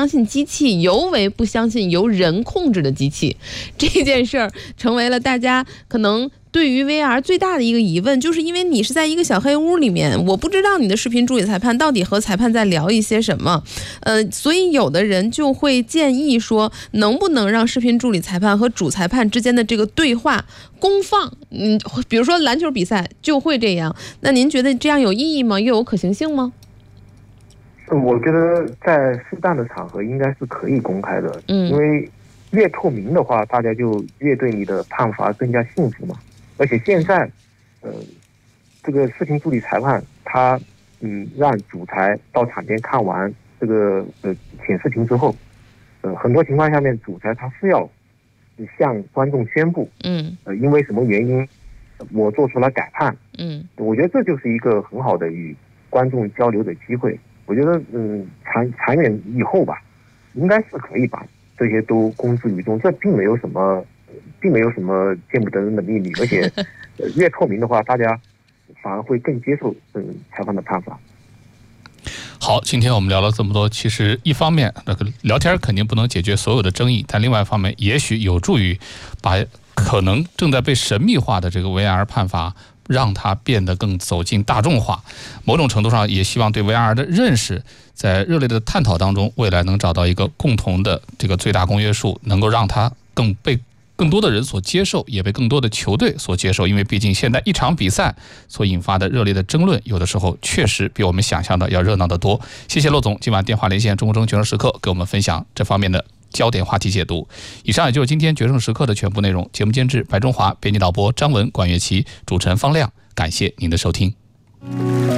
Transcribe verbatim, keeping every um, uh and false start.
相信机器，尤为不相信由人控制的机器。这件事儿成为了大家可能对于 V R 最大的一个疑问，就是因为你是在一个小黑屋里面，我不知道你的视频助理裁判到底和裁判在聊一些什么，呃，所以有的人就会建议说，能不能让视频助理裁判和主裁判之间的这个对话公放？嗯，比如说篮球比赛就会这样，那您觉得这样有意义吗？又有可行性吗？ 我觉得在适当的场合应该是可以公开的， 嗯， 因为越透明的话，大家就越对你的判罚更加信服嘛。而且现在，呃，这个视频助理裁判他嗯让主裁到场边看完这个呃显视屏之后，呃很多情况下面主裁他是要向观众宣布， 嗯， 呃因为什么原因我做出了改判， 嗯， 我觉得这就是一个很好的与观众交流的机会。我觉得嗯长长远以后吧，应该是可以把这些都公之于众，这并没有什么。并没有什么见不得人的秘密，而且、呃、越透明的话，大家反而会更接受嗯裁判的判罚。 好，今天我们聊了这么多，其实一方面那个聊天肯定不能解决所有的争议，但另外一方面也许有助于把可能正在被神秘化的这个 V R 判罚让它变得更走进大众化。某种程度上也希望对 V R 的认识在热烈的探讨当中，未来能找到一个共同的这个最大公约数，能够让它更被更多的人所接受，也被更多的球队所接受。因为毕竟现在一场比赛所引发的热烈的争论，有的时候确实比我们想象的要热闹得多。谢谢骆总今晚电话连线中国中决胜时刻，给我们分享这方面的焦点话题解读。以上也就是今天决胜时刻的全部内容。节目监制白中华，编辑导播张文、管乐琪，主持人方亮。感谢您的收听。